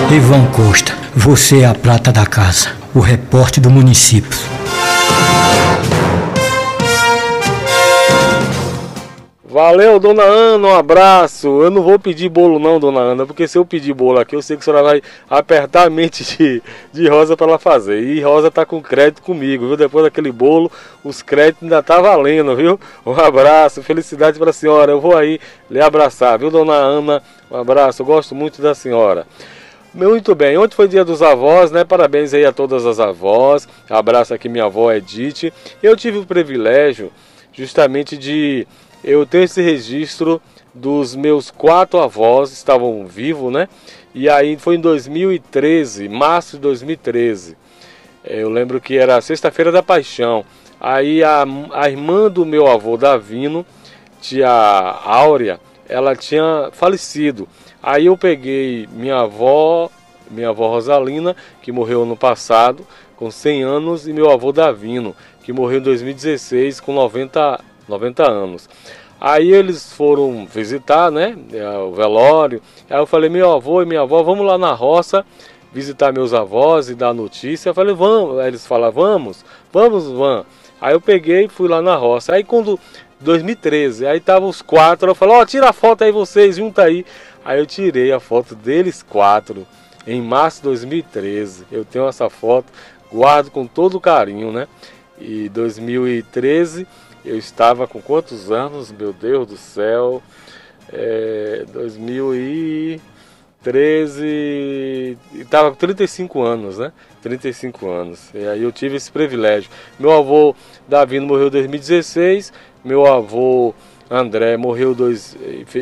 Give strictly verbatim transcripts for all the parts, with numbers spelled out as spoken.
Ivan Costa, você é a prata da casa, o repórter do município. Valeu, dona Ana, um abraço. Eu não vou pedir bolo não, dona Ana, porque se eu pedir bolo aqui, eu sei que a senhora vai apertar a mente de, de Rosa para ela fazer. E Rosa tá com crédito comigo, viu? Depois daquele bolo, os créditos ainda tá valendo, viu? Um abraço, felicidade para a senhora. Eu vou aí lhe abraçar, viu, dona Ana? Um abraço, eu gosto muito da senhora. Muito bem, ontem foi dia dos avós, né? Parabéns aí a todas as avós. Abraço aqui minha avó Edith. Eu tive o privilégio justamente de eu ter esse registro dos meus quatro avós, estavam vivos, né? E aí foi em dois mil e treze, março de dois mil e treze. Eu lembro que era sexta-feira da Paixão. Aí a, a irmã do meu avô Davino, tia Áurea, ela tinha falecido. Aí eu peguei minha avó, minha avó Rosalina, que morreu ano passado, com cem anos, e meu avô Davino, que morreu em dois mil e dezesseis, com noventa anos. Aí eles foram visitar, né, o velório. Aí eu falei, meu avô e minha avó, vamos lá na roça visitar meus avós e dar notícia. Eu falei, vamos. Aí eles falaram, vamos, vamos, vamos. Aí eu peguei e fui lá na roça. Aí quando, dois mil e treze, aí estavam os quatro, eu falei, ó, oh, tira a foto aí vocês, junta aí. Aí eu tirei a foto deles quatro, em março de dois mil e treze. Eu tenho essa foto, guardo com todo carinho, né? E dois mil e treze, eu estava com quantos anos? Meu Deus do céu. É, dois mil e treze, estava com trinta e cinco anos, né? trinta e cinco anos. E aí eu tive esse privilégio. Meu avô Davino morreu em dois mil e dezesseis, meu avô André morreu dois,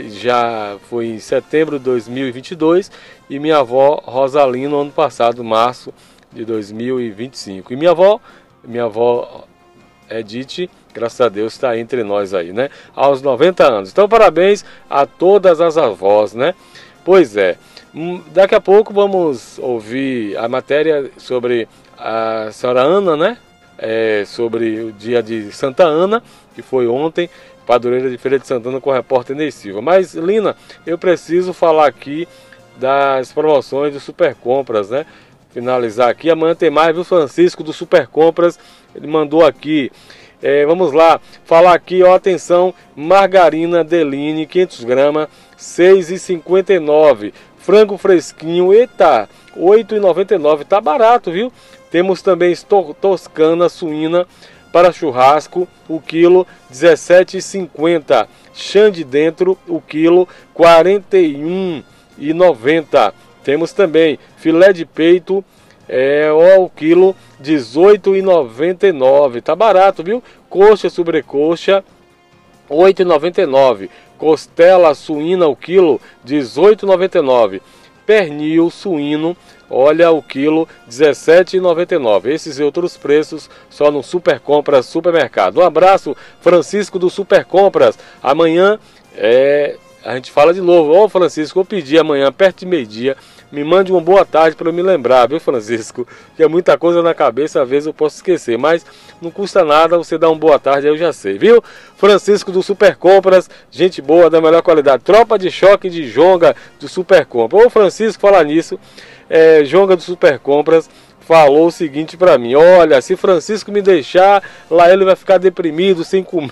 já foi em setembro de dois mil e vinte e dois, e minha avó Rosalina ano passado, março de dois mil e vinte e cinco. E minha avó, minha avó Edith, graças a Deus, está entre nós aí, né? Aos noventa anos. Então, parabéns a todas as avós, né? Pois é. Daqui a pouco vamos ouvir a matéria sobre a senhora Ana, né? É, sobre o dia de Santa Ana, que foi ontem, padroeira de Feira de Santana, com o repórter Ney Silva. Mas, Lina, eu preciso falar aqui das promoções do Super Compras, né? Finalizar aqui. Amanhã tem mais, viu, Francisco, do Super Compras. Ele mandou aqui. É, vamos lá, falar aqui, ó, atenção, margarina Deline, quinhentos gramas, seis reais e cinquenta e nove centavos. Frango fresquinho, eita, oito reais e noventa e nove centavos, tá barato, viu? Temos também toscana suína para churrasco, o quilo dezessete reais e cinquenta centavos. Chã de dentro, o quilo quarenta e um reais e noventa centavos. Temos também filé de peito, é, ó, o quilo dezoito reais e noventa e nove centavos. Tá barato, viu? Coxa, sobrecoxa, oito reais e noventa e nove centavos. Costela suína, o quilo dezoito reais e noventa e nove centavos. Pernil suíno, olha, o quilo dezessete reais e noventa e nove centavos. Esses e outros preços só no Super Compras Supermercado. Um abraço, Francisco do Super Compras. Amanhã é, a gente fala de novo. Ó, Francisco, eu pedi amanhã, perto de meio-dia, me mande uma boa tarde para eu me lembrar, viu, Francisco? Porque é muita coisa na cabeça, às vezes eu posso esquecer, mas não custa nada você dar uma boa tarde, aí eu já sei, viu? Francisco do Super Compras, gente boa, da melhor qualidade. Tropa de choque de Jonga do Super Compras. Ô, Francisco, falar nisso, é, Jonga do Super Compras falou o seguinte para mim: olha, se Francisco me deixar, lá ele vai ficar deprimido, sem comer.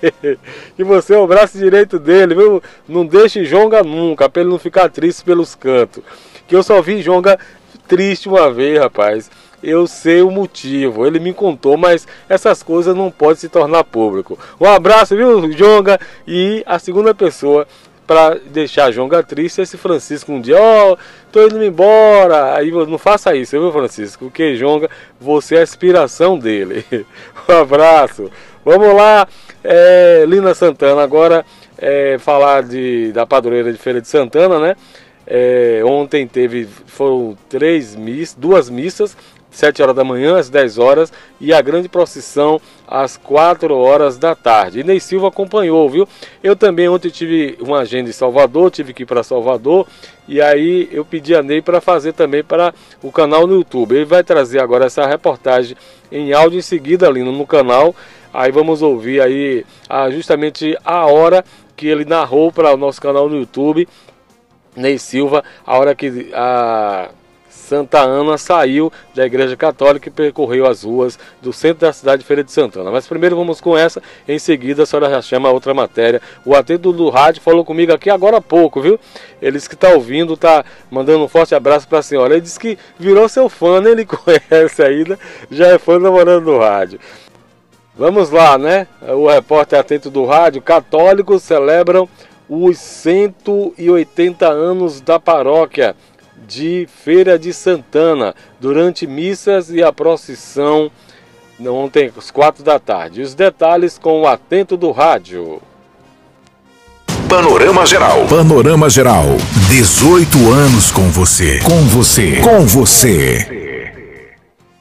E você é o braço direito dele, viu? Não deixe Jonga nunca, para ele não ficar triste pelos cantos. Que eu só vi Jonga triste uma vez, rapaz. Eu sei o motivo, ele me contou, mas essas coisas não podem se tornar público. Um abraço, viu, Jonga? E a segunda pessoa para deixar Jonga triste é esse Francisco um dia, ó, oh, tô indo embora. Aí não faça isso, viu, Francisco? Porque Jonga, você é a inspiração dele. Um abraço. Vamos lá, é, Lina Santana, agora é, falar de, da padroeira de Feira de Santana, né? É, ontem teve, foram três missas, duas missas, sete horas da manhã, às dez horas, e a grande procissão às quatro horas da tarde. E Ney Silva acompanhou, viu? Eu também ontem tive uma agenda em Salvador, tive que ir para Salvador, e aí eu pedi a Ney para fazer também para o canal no YouTube. Ele vai trazer agora essa reportagem em áudio em seguida ali no canal. Aí vamos ouvir aí a, justamente a hora que ele narrou para o nosso canal no YouTube, Ney Silva, a hora que a, Santa Ana saiu da Igreja Católica e percorreu as ruas do centro da cidade de Feira de Santana. Mas primeiro vamos com essa, em seguida a senhora já chama a outra matéria. O atento do rádio falou comigo aqui agora há pouco, viu? Ele disse que está ouvindo, está mandando um forte abraço para a senhora. Ele disse que virou seu fã, né? Ele conhece ainda, já é fã da Morando no Rádio. Vamos lá, né? O repórter atento do rádio, católicos celebram os cento e oitenta anos da paróquia de Feira de Santana, durante missas e a procissão ontem às quatro da tarde. Os detalhes com o atento do rádio. Panorama Geral. Panorama Geral. dezoito anos com você. Com você. Com você.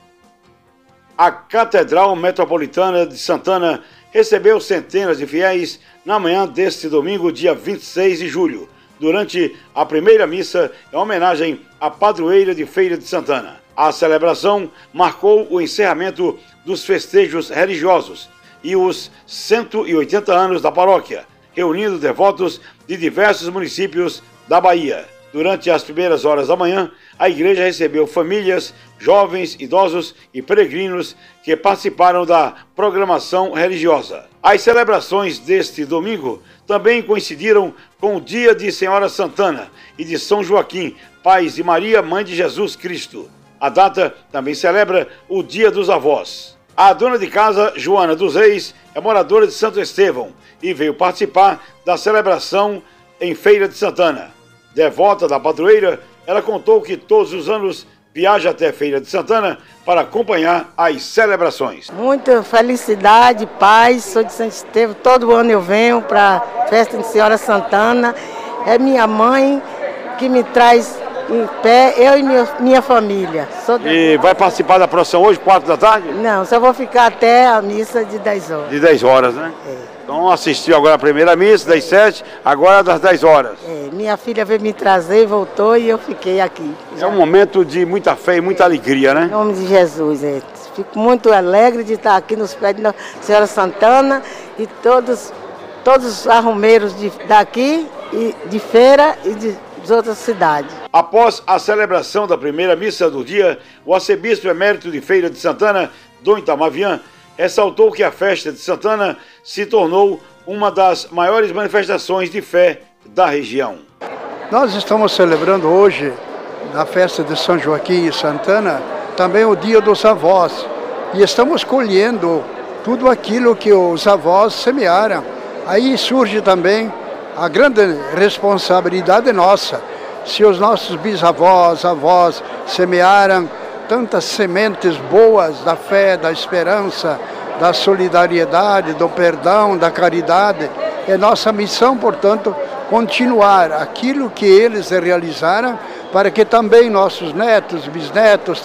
A Catedral Metropolitana de Santana recebeu centenas de fiéis na manhã deste domingo, dia vinte e seis de julho, durante a primeira missa em homenagem à padroeira de Feira de Santana. A celebração marcou o encerramento dos festejos religiosos e os cento e oitenta anos da paróquia, reunindo devotos de diversos municípios da Bahia. Durante as primeiras horas da manhã, a igreja recebeu famílias, jovens, idosos e peregrinos que participaram da programação religiosa. As celebrações deste domingo também coincidiram com o dia de Senhora Santana e de São Joaquim, pais de Maria, mãe de Jesus Cristo. A data também celebra o Dia dos Avós. A dona de casa, Joana dos Reis, é moradora de Santo Estevão e veio participar da celebração em Feira de Santana. Devota da padroeira, ela contou que todos os anos viaja até Feira de Santana para acompanhar as celebrações. Muita felicidade, paz, sou de Santo Estevão, todo ano eu venho para a festa de Senhora Santana. É minha mãe que me traz em pé, eu e minha, minha família. Sou de... E vai participar da procissão hoje, quatro da tarde? Não, só vou ficar até a missa de dez horas. De dez horas, né? É. Então assistiu agora a primeira missa, das sete, agora das dez horas. É, minha filha veio me trazer, voltou e eu fiquei aqui. É um momento de muita fé e muita alegria, né? Em nome de Jesus, é. Fico muito alegre de estar aqui nos pés da Senhora Santana e todos, todos os arrumeiros de, daqui, e de Feira e de, de outras cidades. Após a celebração da primeira missa do dia, o arcebispo emérito de Feira de Santana, Dom Itamavian, ressaltou que a festa de Santana se tornou uma das maiores manifestações de fé da região. Nós estamos celebrando hoje, na festa de São Joaquim e Santana, também o Dia dos Avós. E estamos colhendo tudo aquilo que os avós semearam. Aí surge também a grande responsabilidade nossa. Se os nossos bisavós, avós semearam tantas sementes boas da fé, da esperança, da solidariedade, do perdão, da caridade, é nossa missão, portanto, continuar aquilo que eles realizaram para que também nossos netos, bisnetos,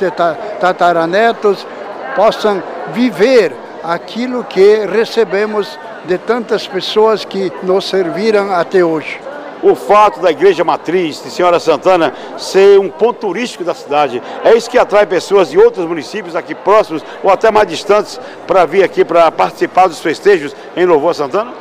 tataranetos possam viver aquilo que recebemos de tantas pessoas que nos serviram até hoje. O fato da Igreja Matriz de Senhora Santana ser um ponto turístico da cidade, é isso que atrai pessoas de outros municípios aqui próximos ou até mais distantes para vir aqui para participar dos festejos em louvor a Santana?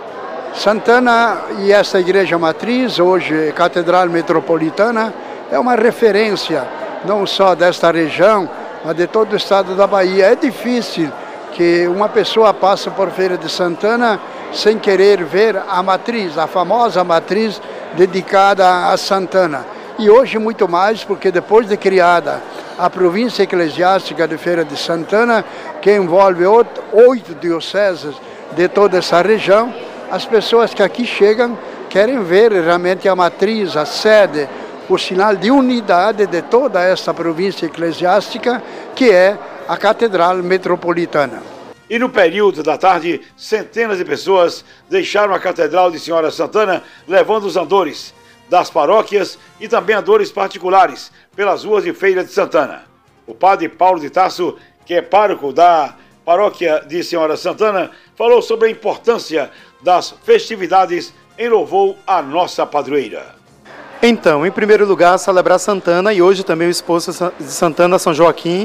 Santana e essa Igreja Matriz, hoje Catedral Metropolitana, é uma referência não só desta região, mas de todo o estado da Bahia. É difícil que uma pessoa passe por Feira de Santana sem querer ver a matriz, a famosa matriz dedicada a Santana. E hoje muito mais, porque depois de criada a província eclesiástica de Feira de Santana, que envolve oito dioceses de toda essa região, as pessoas que aqui chegam querem ver realmente a matriz, a sede, o sinal de unidade de toda esta província eclesiástica, que é a Catedral Metropolitana. E no período da tarde, centenas de pessoas deixaram a Catedral de Senhora Santana, levando os andores das paróquias e também andores particulares pelas ruas de Feira de Santana. O padre Paulo de Tasso, que é pároco da paróquia de Senhora Santana, falou sobre a importância das festividades em louvor à nossa padroeira. Então, em primeiro lugar, celebrar Santana e hoje também o esposo de Santana, São Joaquim,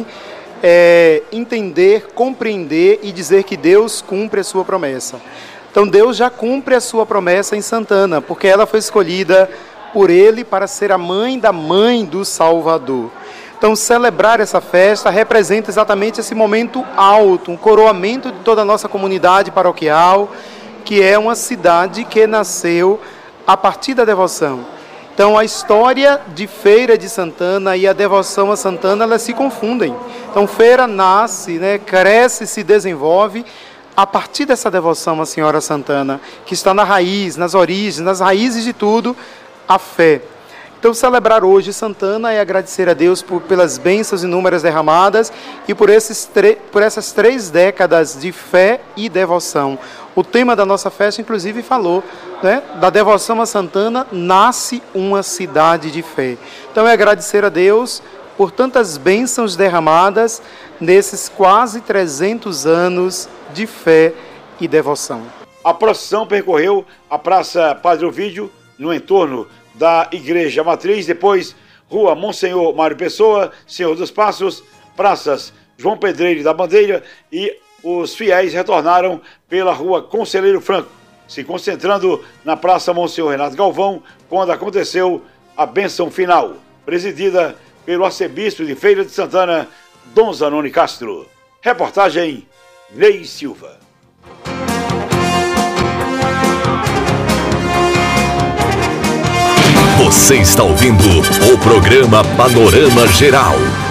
é entender, compreender e dizer que Deus cumpre a sua promessa. Então Deus já cumpre a sua promessa em Santana, porque ela foi escolhida por ele para ser a mãe da mãe do Salvador. Então, celebrar essa festa representa exatamente esse momento alto, um coroamento de toda a nossa comunidade paroquial, que é uma cidade que nasceu a partir da devoção. Então, a história de Feira de Santana e a devoção a Santana, elas se confundem. Então, Feira nasce, né, cresce, se desenvolve a partir dessa devoção à Senhora Santana, que está na raiz, nas origens, nas raízes de tudo, a fé. Então, celebrar hoje Santana é agradecer a Deus por, pelas bênçãos inúmeras derramadas e por, esses por essas três décadas de fé e devoção. O tema da nossa festa, inclusive, falou, né, da devoção a Santana, nasce uma cidade de fé. Então, é agradecer a Deus por tantas bênçãos derramadas nesses quase trezentos anos de fé e devoção. A procissão percorreu a Praça Padre Ovídio, no entorno da Igreja Matriz, depois Rua Monsenhor Mário Pessoa, Senhor dos Passos, praças João Pedreiro da Bandeira, e os fiéis retornaram pela Rua Conselheiro Franco, se concentrando na Praça Monsenhor Renato Galvão, quando aconteceu a bênção final, presidida pelo arcebispo de Feira de Santana, Dom Zanoni Castro. Reportagem Ney Silva. Você está ouvindo o programa Panorama Geral.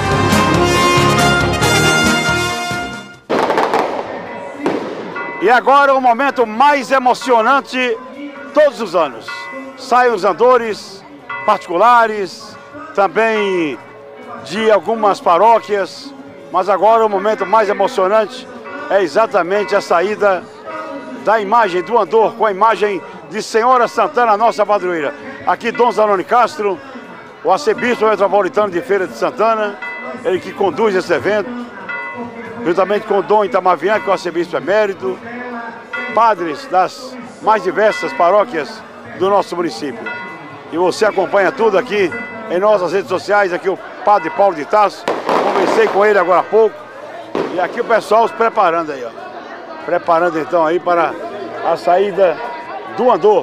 E agora o momento mais emocionante todos os anos. Saem os andores particulares, também de algumas paróquias, mas agora o momento mais emocionante é exatamente a saída da imagem do andor com a imagem de Senhora Santana, nossa padroeira. Aqui Dom Zanoni Castro, o arcebispo metropolitano de Feira de Santana, ele que conduz esse evento, juntamente com o Dom Itamavian, que é o arcebispo emérito, padres das mais diversas paróquias do nosso município. E você acompanha tudo aqui em nossas redes sociais, aqui o padre Paulo de Tasso, conversei com ele agora há pouco, e aqui o pessoal se preparando aí, ó. Preparando então aí para a saída do andor.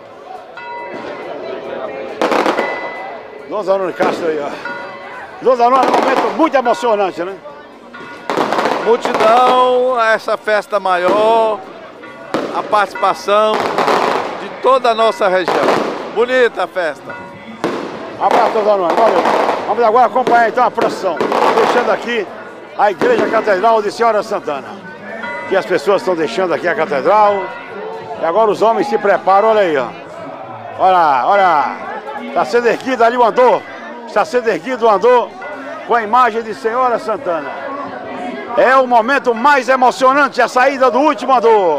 Dom Zanoni Castro aí, ó. Dom Zanoni, é um momento muito emocionante, né? Multidão, essa festa maior, a participação de toda a nossa região. Bonita a festa. Um abraço, Dom Zanoni, valeu. Vamos agora acompanhar então a procissão, deixando aqui a Igreja Catedral de Senhora Santana. Que as pessoas estão deixando aqui a catedral. E agora os homens se preparam, olha aí, ó. Olha, olha. Está sendo erguido ali o andor. Está sendo erguido o andor com a imagem de Senhora Santana. É o momento mais emocionante, a saída do último andor.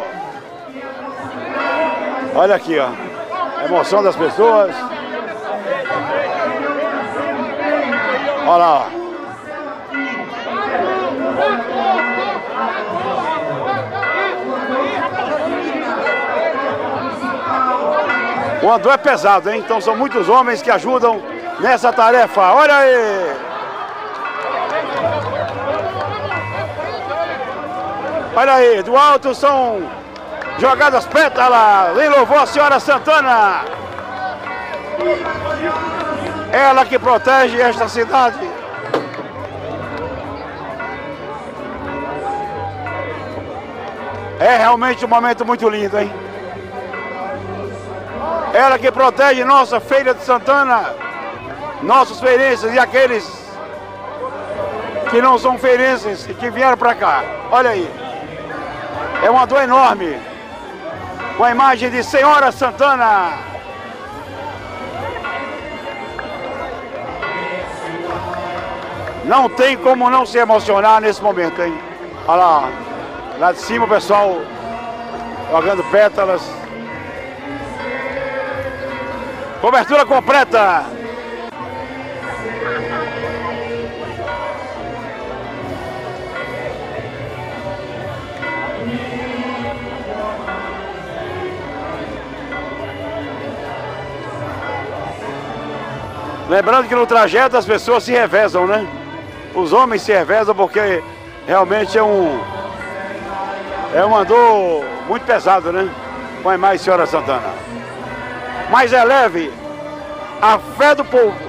Olha aqui, ó. A emoção das pessoas. Olha lá, ó. O andor é pesado, hein? Então são muitos homens que ajudam nessa tarefa. Olha aí! Olha aí, do alto são jogadas pétalas em louvor a Senhora Santana. Ela que protege esta cidade. É realmente um momento muito lindo, hein? Ela que protege nossa Feira de Santana, nossos feirenses e aqueles que não são feirenses e que vieram para cá. Olha aí. É uma dor enorme, com a imagem de Senhora Santana. Não tem como não se emocionar nesse momento, hein? Olha lá, lá de cima o pessoal jogando pétalas. Cobertura completa. Lembrando que no trajeto as pessoas se revezam, né? Os homens se revezam porque realmente é um é um andor muito pesado, né? Com a imagem de Senhora Santana. Mas é leve a fé do povo.